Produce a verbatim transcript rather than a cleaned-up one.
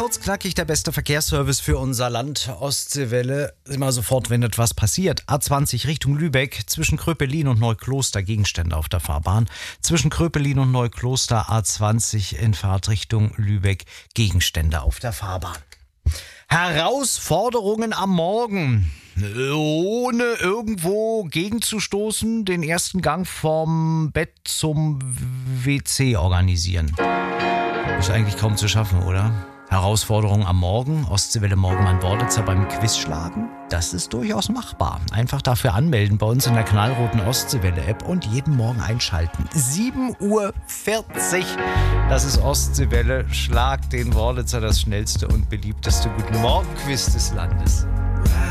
Kurz, knackig, der beste Verkehrsservice für unser Land. Ostseewelle, immer sofort, wenn etwas passiert. A zwanzig Richtung Lübeck, zwischen Kröpelin und Neukloster Gegenstände auf der Fahrbahn. Zwischen Kröpelin und Neukloster A zwanzig in Fahrtrichtung Lübeck Gegenstände auf der Fahrbahn. Herausforderungen am Morgen. Ohne irgendwo gegenzustoßen, den ersten Gang vom Bett zum W C organisieren. Ist eigentlich kaum zu schaffen, oder? Herausforderung am Morgen, Ostseewelle Morgenmann-Worditzer beim Quiz schlagen? Das ist durchaus machbar. Einfach dafür anmelden bei uns in der knallroten Ostseewelle-App und jeden Morgen einschalten. sieben Uhr vierzig, das ist Ostseewelle. Schlag den Worditzer, das schnellste und beliebteste Guten Morgen-Quiz des Landes.